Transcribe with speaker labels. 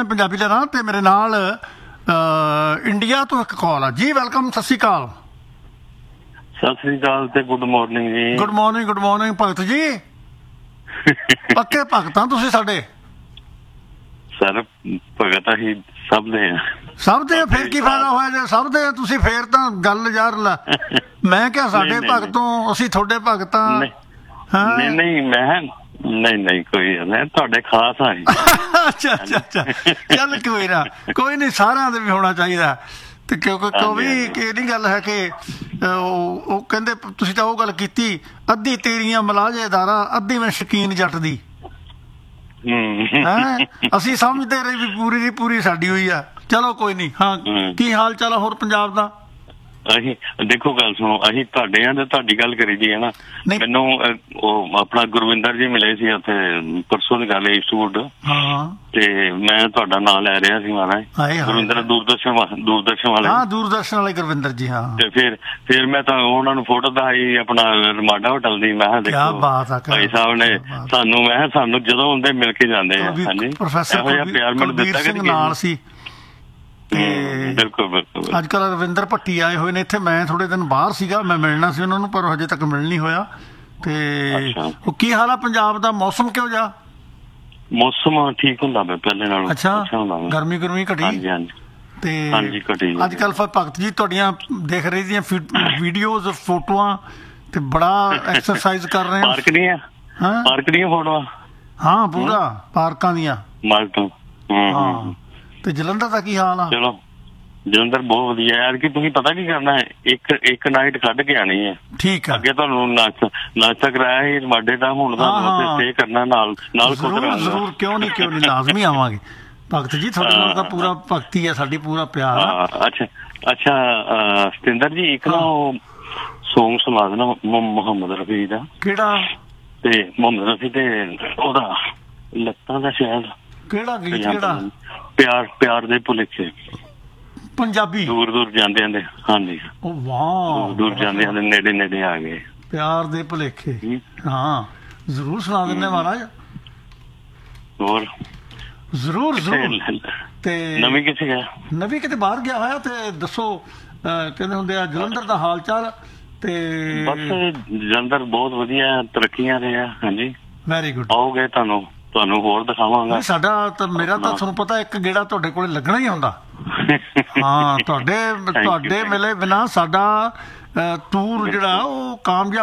Speaker 1: ਪੰਜਾਬੀ ਦਾ ਤੇ ਮੇਰੇ ਨਾਲ ਇੰਡੀਆ ਤੋਂ ਇੱਕ ਕਾਲ ਆ ਜੀ। ਵੈਲਕਮ, ਸਤਿ ਸ਼੍ਰੀ ਅਕਾਲ।
Speaker 2: ਸਤਿ ਸ੍ਰੀ ਅਕਾਲ ਤੇ ਗੁੱਡ ਮਾਰਨਿੰਗ ਜੀ।
Speaker 1: Good morning Bhagat ji. ਪੱਕੇ ਭਗਤ ਆ ਤੁਸੀਂ ਸਾਡੇ।
Speaker 2: ਸਰ ਭਗਤ ਅਸੀਂ ਸਭ ਦੇ ਆ।
Speaker 1: ਸਭ ਦੇ? ਫਿਰ ਕੀ ਫਾਇਦਾ ਹੋਇਆ ਜੇ ਸਭ ਦੇ ਤੁਸੀਂ? ਫੇਰ ਤਾਂ ਗੱਲ ਯਾਰ ਮੈਂ ਕਿਹਾ ਸਾਡੇ ਭਗਤੋਂ ਅਸੀਂ ਤੁਹਾਡੇ ਭਗਤ ਆ।
Speaker 2: ਨਹੀਂ ਮੈਂ ਨਹੀਂ ਕੋਈ ਨਹੀਂ, ਤੁਹਾਡੇ ਖਾਸ ਆ।
Speaker 1: ਅੱਛਾ ਚੱਲ ਕੋਈ ਨਹੀਂ, ਸਾਰਿਆਂ ਦੇ ਵੀ ਹੋਣਾ ਚਾਹੀਦਾ। ਤੇ ਕਿਉਂਕਿ ਕੋਈ ਇਹ ਨਹੀਂ ਗੱਲ ਹੈ ਕਿ ਉਹ ਕਹਿੰਦੇ ਤੁਸੀਂ ਤਾਂ ਉਹ ਗੱਲ ਕੀਤੀ, ਅੱਧੀ ਤੇਰੀਆਂ ਮਲਾਜੇਦਾਰਾਂ ਅੱਧੀ ਮੈਂ ਸ਼ਕੀਨ ਜੱਟ ਦੀ। ਅਸੀਂ ਸਮਝਦੇ ਰਹੇ ਵੀ ਪੂਰੀ ਦੀ ਪੂਰੀ ਸਾਡੀ ਹੋਈ ਆ। ਚਲੋ ਕੋਈ ਨਹੀਂ। ਹਾਂ, ਕੀ ਹਾਲ ਚਾਲ ਆ ਹੋਰ ਪੰਜਾਬ ਦਾ?
Speaker 2: ਅਸੀਂ ਦੇਖੋ ਗੱਲ ਸੁਣੋ, ਅਸੀਂ ਤੁਹਾਡੇ ਆ ਤੇ ਤੁਹਾਡੀ ਗੱਲ ਕਰੀ ਜੀ ਹੈ ਨਾ। ਮੈਨੂੰ ਉਹ ਆਪਣਾ ਗੁਰਵਿੰਦਰ ਜੀ ਮਿਲੇ ਸੀ ਉੱਥੇ ਪਰਸੋਂ ਦੀ ਗੱਲ, ਈਸਟਵੁੱਡ। ਤੇ ਮੈਂ ਤੁਹਾਡਾ ਨਾਂ ਲੈ ਰਿਹਾ ਸੀ ਮਹਾਰਾਜ ਗੁਰਵਿੰਦਰ, ਦੂਰਦਰਸ਼ਨ ਵਾਲੇ। ਹਾਂ, ਦੂਰਦਰਸ਼ਨ ਵਾਲੇ ਗੁਰਵਿੰਦਰ ਜੀ। ਹਾਂ, ਤੇ ਫਿਰ ਮੈਂ ਤਾਂ ਉਹਨਾਂ ਨੂੰ ਫੋਟੋ ਦਿਖਾਈ ਆਪਣਾ ਰਮਾਡਾ ਹੋਟਲ ਦੀ। ਮੈਂ ਕਿਹਾ ਦੇਖੋ ਭਾਈ ਸਾਹਿਬ ਨੇ ਸਾਨੂੰ ਜਦੋਂ ਹੁੰਦੇ ਮਿਲ ਕੇ ਜਾਂਦੇ ਆ। ਹਾਂਜੀ, ਇਹੋ ਜਿਹਾ ਪਿਆਰ ਮੈਨੂੰ ਦਿੱਤਾ ਕਿ ਬਿਲਕੁਲ
Speaker 1: ਅੱਜ ਕੱਲ ਰਵਿੰਦਰ ਭੱਟੀ ਆਏ ਹੋਏ ਨੇ ਇੱਥੇ। ਮੈਂ ਥੋੜੇ ਦਿਨ ਬਾਹਰ ਸੀਗਾ, ਮੈਂ ਮਿਲਣਾ ਸੀ ਉਹਨਾਂ ਨੂੰ ਪਰ ਹਜੇ ਤੱਕ ਮਿਲ ਨਹੀਂ ਹੋਇਆ। ਤੇ ਉਹ ਕੀ ਹਾਲ ਆ ਪੰਜਾਬ ਦਾ? ਮੌਸਮ ਕਿਹੋ ਜਿਹਾ?
Speaker 2: ਮੌਸਮ ਠੀਕ ਹੁੰਦਾ ਪਹਿਲੇ ਨਾਲੋਂ।
Speaker 1: ਅੱਛਾ, ਗਰਮੀ ਘਟੀ?
Speaker 2: ਹਾਂਜੀ
Speaker 1: ਤੇ ਅੱਜ ਕੱਲ ਫਿਰ ਭਗਤ ਜੀ ਤੁਹਾਡੀਆਂ ਦੇਖ ਰਹੀ ਦੀਆਂ ਵੀਡੀਓਜ਼ ਫੋਟੋਆਂ ਤੇ ਬੜਾ ਐਕਸਰਸਾਈਜ਼ ਕਰ ਰਹੇ ਆ।
Speaker 2: ਪਾਰਕ ਦੀਆਂ ਫੋਟੋਆਂ? ਹਾਂ,
Speaker 1: ਪੂਰਾ ਪਾਰਕਾਂ ਦੀਆਂ।
Speaker 2: ਹਾਂ।
Speaker 1: ਤੇ ਜਲੰਧਰ ਦਾ ਕੀ ਹਾਲ ਆ?
Speaker 2: ਚਲੋ ਜਲੰਧਰ ਬਹੁਤ ਵਧੀਆ ਯਾਰ। ਕਿ ਤੁਸੀਂ ਪਤਾ ਕੀ ਕਰਨਾ ਹੈ, ਇੱਕ ਨਾਈਟ ਕੱਢ ਕੇ ਆਣੀ ਹੈ। ਠੀਕ ਆ। ਅੱਗੇ ਤੁਹਾਨੂੰ ਨਾਸ਼ਤਾ ਕਰਾਇਆ ਸੀ ਰਮਾਡੇ ਦਾ, ਹੁਣ ਤੁਹਾਨੂੰ ਉੱਥੇ ਸਟੇ ਕਰਨਾ ਨਾਲ ਖੁਦ ਰਹਿਣਾ।
Speaker 1: ਜ਼ਰੂਰ, ਕਿਉਂ ਨਹੀਂ ਲਾਜ਼ਮੀ ਆਵਾਂਗੇ ਭਗਤ ਜੀ। ਤੁਹਾਡੇ ਨਾਲ ਤਾਂ ਪੂਰਾ ਭਗਤੀ ਆ ਸਾਡੀ, ਪੂਰਾ ਪਿਆਰ ਆ।
Speaker 2: ਅੱਛਾ ਸਤਿੰਦਰ ਜੀ, ਇੱਕ ਨਾ ਉਹ ਸੌਂਗ ਸੁਣਾ ਦੇਣਾ ਮੁਹੰਮਦ ਰਫੀ ਦਾ।
Speaker 1: ਕਿਹੜਾ?
Speaker 2: ਤੇ ਮੁਹੰਮਦ ਰਫੀ ਤੇ ਉਹਦਾ ਲੱਤਾਂ ਦਾ ਸ਼ਾਇਦ
Speaker 1: ਕਿਹੜਾ ਗੀਤ? ਕਿਹੜਾ?
Speaker 2: ਪਿਆਰ ਦੇ ਭੁਲੇਖੇ, ਪੰਜਾਬੀ। ਦੂਰ ਜਾਂਦੇ ਆਂਦੇ। ਹਾਂਜੀ, ਦੂਰ ਜਾਂਦੇ ਆਂਦੇ ਨੇੜੇ ਆ ਗਏ।
Speaker 1: ਪਿਆਰ ਦੇ ਭੁਲੇਖੇ। ਹਾਂ, ਜ਼ਰੂਰ ਸੁਣਾ ਦਿੰਦੇ ਮਹਾਰਾਜ।
Speaker 2: ਹੋਰ
Speaker 1: ਜ਼ਰੂਰ।
Speaker 2: ਤੇ ਨਵੀਂ
Speaker 1: ਕਿਤੇ ਬਾਹਰ ਗਿਆ ਹੋਇਆ ਤੇ ਦੱਸੋ, ਕਹਿੰਦੇ ਹੁੰਦੇ ਆ ਜਲੰਧਰ ਦਾ ਹਾਲ ਚਾਲ? ਤੇ
Speaker 2: ਬਸ ਜਲੰਧਰ ਬਹੁਤ ਵਧੀਆ, ਤਰੱਕੀਆਂ ਰਿਹਾ। ਹਾਂਜੀ,
Speaker 1: ਵੈਰੀ ਗੁੱਡ।
Speaker 2: ਆਓਗੇ ਤੁਹਾਨੂੰ ਹੋਰ ਦਿਖਾਵਾਂਗਾ।
Speaker 1: ਸਾਡਾ ਤਾਂ ਮੇਰਾ ਤਾਂ ਤੁਹਾਨੂੰ ਪਤਾ ਇੱਕ ਗੇੜਾ ਤੁਹਾਡੇ ਕੋਲ ਲੱਗਣਾ ਹੀ ਹੁੰਦਾ। ਹਾਂ, ਤੁਹਾਡੇ ਮਿਲੇ ਬਿਨਾਂ ਸਾਡਾ ਟੂਰ ਜਿਹੜਾ ਉਹ ਕਾਮਯਾਬ